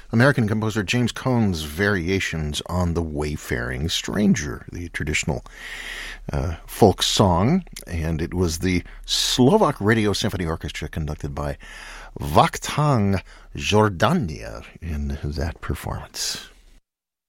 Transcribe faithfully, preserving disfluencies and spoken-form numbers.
American composer James Cohn's variations on the Wayfaring Stranger, the traditional uh, folk song. And it was the Slovak Radio Symphony Orchestra conducted by Vakhtang Jordania in that performance.